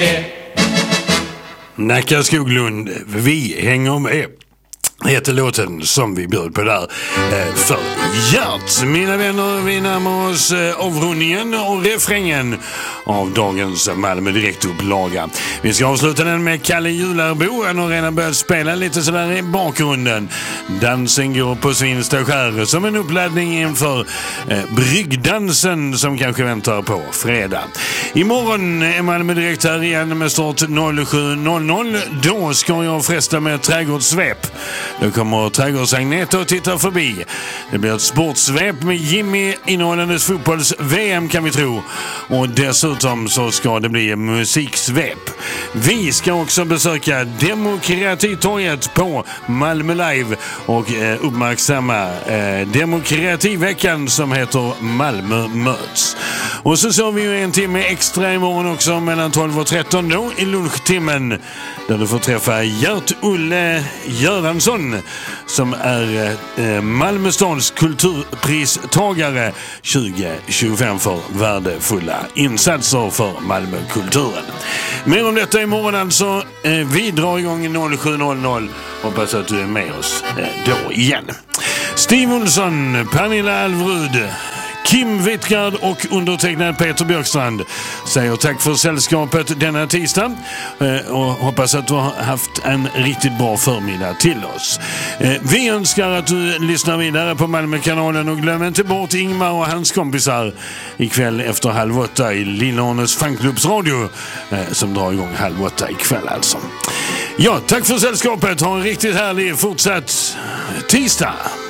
Nacka Skoglund, vi hänger med. Heter låten som vi bjöd på där för Gert. Mina vänner, vi närmar oss avrundningen och refrängen av dagens Malmö direktupplaga. Vi ska avsluta den med Kalle Jularbo. Han har redan börjat spela lite sådär i bakgrunden. Dansen går på Svinsta skär som en uppladdning inför bryggdansen som kanske väntar på fredag. Imorgon är Malmö direkt här igen med start 07.00. Då ska jag fresta med trädgårdssvep. Då kommer trädgårdsagneta och tittar förbi. Det blir ett sportsvep med Jimmy innehållandes fotbolls-VM kan vi tro. Och dessutom så ska det bli musiksvep. Vi ska också besöka Demokratitorget på Malmö Live och uppmärksamma Demokrativeckan som heter Malmö möts. Och så såg vi ju en timme extra imorgon också mellan 12 och 13 då i lunchtimmen där du får träffa Gert-Olle Göransson som är Malmö stads kulturpristagare 2025 för värdefulla insatser för Malmökulturen. Mer om detta imorgon alltså. Vi drar igång 07.00. Hoppas att du är med oss då igen. Steve Olsson, Pernilla Alvrud, Kim Wittgard och undertecknad Peter Björkstrand säger tack för sällskapet denna tisdag och hoppas att du har haft en riktigt bra förmiddag till oss. Vi önskar att du lyssnar vidare på Malmökanalen och glöm inte bort Ingmar och hans kompisar ikväll efter 7:30 i Lillånes fanklubbsradio som drar igång 7:30 ikväll alltså. Ja, tack för sällskapet. Ha en riktigt härlig fortsatt tisdag.